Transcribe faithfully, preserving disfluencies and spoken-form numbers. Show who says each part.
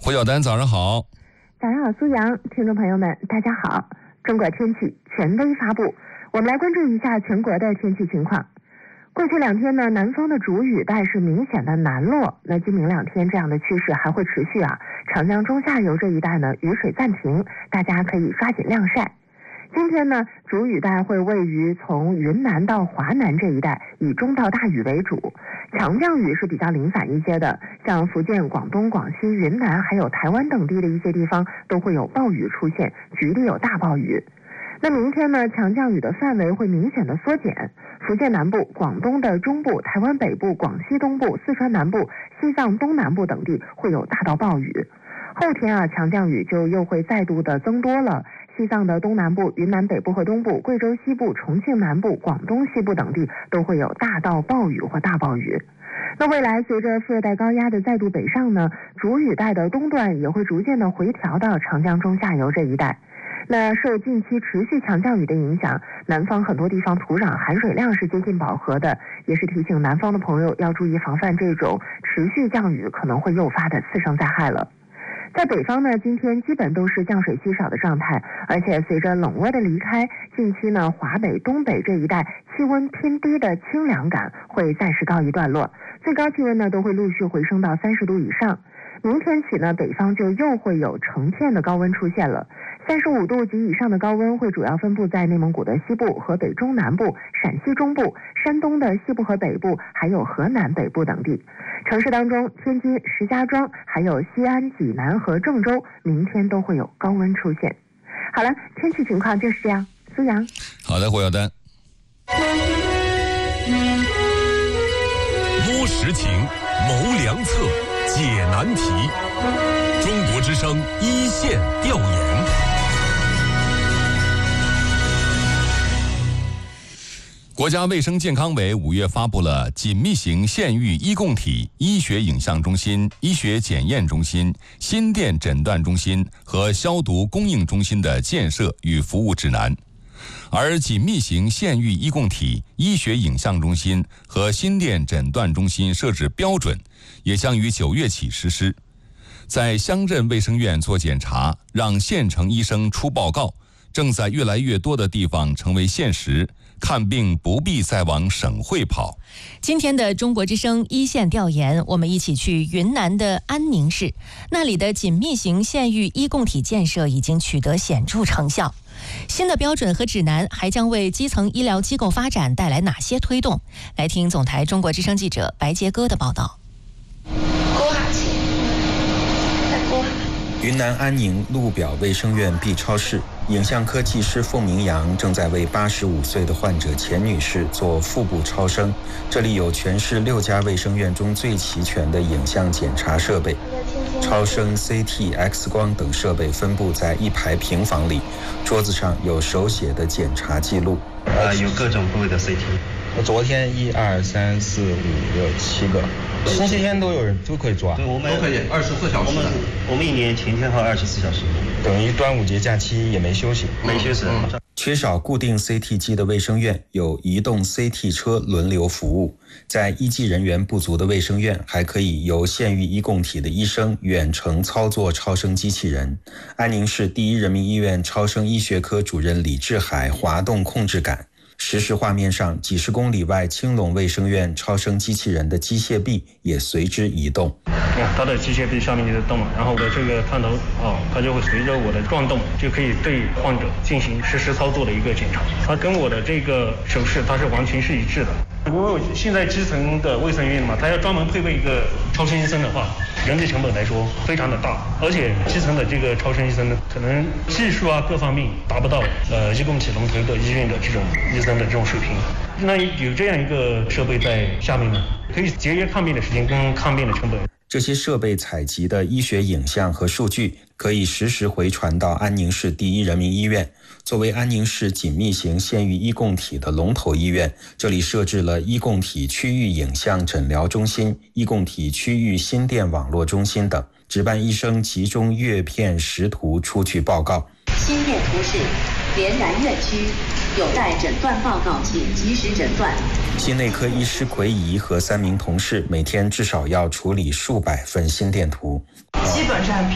Speaker 1: 胡晓丹，早上好。
Speaker 2: 早上好，苏阳，听众朋友们，大家好。中国天气权威发布，我们来关注一下全国的天气情况。过去两天呢，南方的主雨带是明显的南落，那今明两天这样的趋势还会持续啊。长江中下游这一带呢，雨水暂停，大家可以抓紧晾晒。今天呢，主雨带会位于从云南到华南这一带，以中到大雨为主，强降雨是比较零散一些的，像福建、广东、广西、云南还有台湾等地的一些地方都会有暴雨出现，局地有大暴雨。那明天呢，强降雨的范围会明显的缩减，福建南部、广东的中部、台湾北部、广西东部、四川南部、西藏东南部等地会有大到暴雨。后天啊，强降雨就又会再度的增多了。西藏的东南部、云南北部和东部、贵州西部、重庆南部、广东西部等地都会有大到暴雨或大暴雨。那未来随着副热带高压的再度北上呢，主雨带的东段也会逐渐的回调到长江中下游这一带。那受近期持续强降雨的影响，南方很多地方土壤含水量是接近饱和的，也是提醒南方的朋友要注意防范这种持续降雨可能会诱发的次生灾害了。在北方呢，今天基本都是降水稀少的状态，而且随着冷涡的离开，近期呢华北、东北这一带气温偏低的清凉感会暂时告一段落，最高气温呢都会陆续回升到三十度以上。明天起呢，北方就又会有成片的高温出现了，三十五度及以上的高温会主要分布在内蒙古的西部、河北中南部、陕西中部、山东的西部和北部，还有河南北部等地。城市当中，天津、石家庄、还有西安、济南和郑州，明天都会有高温出现。好了，天气情况就是这样。苏阳，
Speaker 1: 好的，胡晓丹。
Speaker 3: 摸实情，谋良策，解难题。中国之声一线调研。
Speaker 1: 国家卫生健康委五月发布了紧密型县域医共体医学影像中心、医学检验中心、心电诊断中心和消毒供应中心的建设与服务指南。而紧密型县域医共体医学影像中心和心电诊断中心设置标准也将于九月起实施。在乡镇卫生院做检查，让县城医生出报告，正在越来越多的地方成为现实。看病不必再往省会跑。
Speaker 4: 今天的中国之声一线调研，我们一起去云南的安宁市，那里的紧密型县域医共体建设已经取得显著成效。新的标准和指南还将为基层医疗机构发展带来哪些推动？来听总台中国之声记者白杰哥的报道。
Speaker 5: 云南安宁路表卫生院 B 超室，影像科技师凤明阳正在为八十五岁的患者钱女士做腹部超声。这里有全市六家卫生院中最齐全的影像检查设备，超声、C T、X 光等设备分布在一排平房里，桌子上有手写的检查记录。
Speaker 6: 呃，有各种部位的 C T。
Speaker 7: 昨天一二三四五六七个，星期天都有人都可以抓，
Speaker 6: 对，我们
Speaker 8: 都可以二十四小时。
Speaker 6: 我们我们一年全天候二十四小时，
Speaker 7: 等于端午节假期也没休息，
Speaker 6: 没休息。
Speaker 5: 嗯、缺少固定 C T 机的卫生院有移动 C T 车轮流服务，在医技人员不足的卫生院，还可以由县域医共体的医生远程操作超声机器人。安宁市第一人民医院超声医学科主任李志海滑动控制杆。实时画面上，几十公里外青龙卫生院超声机器人的机械臂也随之移动。
Speaker 9: 你看它的机械臂下面就在动了，然后我的这个探头哦，它就会随着我的转动，就可以对患者进行实时操作的一个检查。它跟我的这个手势它是完全是一致的。如果现在基层的卫生院嘛，它要专门配备一个超声医生的话，人力成本来说非常的大，而且基层的这个超声医生呢，可能技术啊各方面达不到呃医共体龙头的医院的这种医生的这种水平。那有这样一个设备在下面呢，可以节约看病的时间跟看病的成本。
Speaker 5: 这些设备采集的医学影像和数据可以实时回传到安宁市第一人民医院。作为安宁市紧密型县域医共体的龙头医院，这里设置了医共体区域影像诊疗中心、医共体区域心电网络中心等，值班医生集中阅片识图出具报告。
Speaker 10: 心电图示连然院区，有待诊断报告，请及时诊断。
Speaker 5: 心内科医师奎仪和三名同事每天至少要处理数百份心电图。
Speaker 11: 基本上